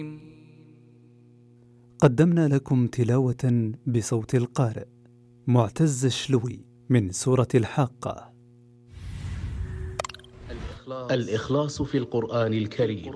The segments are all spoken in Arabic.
قدمنا لكم تلاوة بصوت القارئ معتز الشلوي من سورة الحاقة. الإخلاص في القرآن الكريم.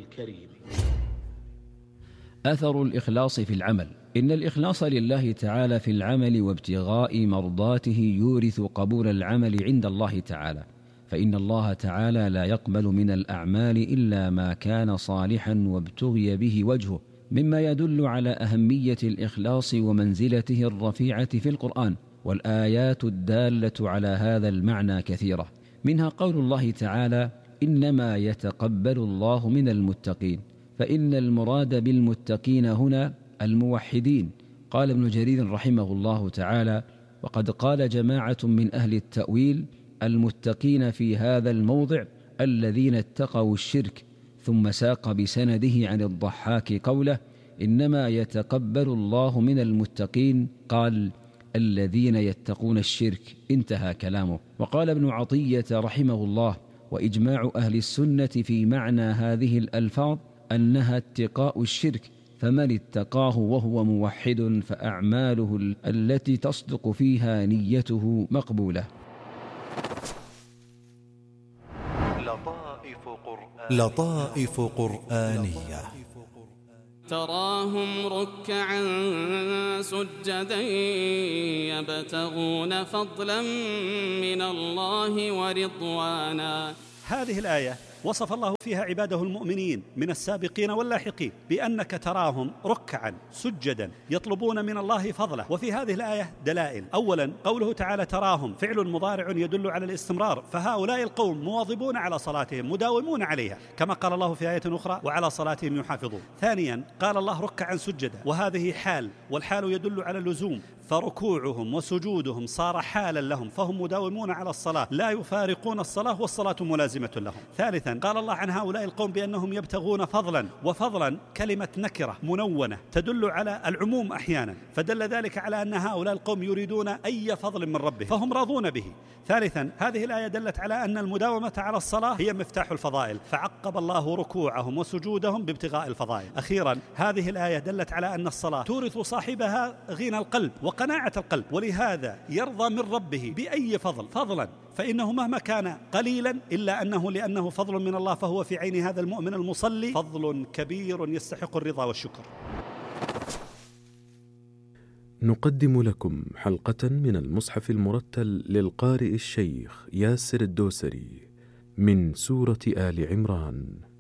أثر الإخلاص في العمل. إن الإخلاص لله تعالى في العمل وابتغاء مرضاته يورث قبول العمل عند الله تعالى، فإن الله تعالى لا يقبل من الأعمال إلا ما كان صالحا وابتغي به وجهه، مما يدل على أهمية الإخلاص ومنزلته الرفيعة في القرآن. والآيات الدالة على هذا المعنى كثيرة، منها قول الله تعالى: إنما يتقبل الله من المتقين، فإن المراد بالمتقين هنا الموحدين. قال ابن جرير رحمه الله تعالى: وقد قال جماعة من أهل التأويل: المتقين في هذا الموضع الذين اتقوا الشرك. ثم ساق بسنده عن الضحاك قوله: إنما يتقبل الله من المتقين، قال: الذين يتقون الشرك. انتهى كلامه. وقال ابن عطية رحمه الله: وإجماع أهل السنة في معنى هذه الألفاظ أنها اتقاء الشرك، فمن اتقاه وهو موحد فأعماله التي تصدق فيها نيته مقبولة. لطائف قرآنية. تراهم ركعا سجدا يبتغون فضلا من الله ورضوانا. هذه الآية وصف الله فيها عباده المؤمنين من السابقين واللاحقين بأنك تراهم ركعا سجدا يطلبون من الله فضله. وفي هذه الآية دلائل. أولا قوله تعالى تراهم فعل مضارع يدل على الاستمرار، فهؤلاء القوم مواظبون على صلاتهم مداومون عليها، كما قال الله في آية أخرى: وعلى صلاتهم يحافظون. ثانيا قال الله ركعا سجدا، وهذه حال، والحال يدل على اللزوم، فركوعهم وسجودهم صار حالا لهم، فهم مداومون على الصلاة لا يفارقون الصلاة والصلاة ملازمة لهم. ثالثا قال الله عن هؤلاء القوم بأنهم يبتغون فضلا، وفضلا كلمة نكرة منونة تدل على العموم أحيانا، فدل ذلك على أن هؤلاء القوم يريدون أي فضل من ربهم فهم راضون به. ثالثا هذه الآية دلت على أن المداومة على الصلاة هي مفتاح الفضائل، فعقب الله ركوعهم وسجودهم بابتغاء الفضائل. أخيرا هذه الآية دلت على أن الصلاة تورث صاحبها غنى القلب وقناعة القلب، ولهذا يرضى من ربه بأي فضلا، فإنه مهما كان قليلا إلا أنه لأنه فضل من الله فهو في عين هذا المؤمن المصلي فضل كبير يستحق الرضا والشكر. نقدم لكم حلقة من المصحف المرتل للقارئ الشيخ ياسر الدوسري من سورة آل عمران.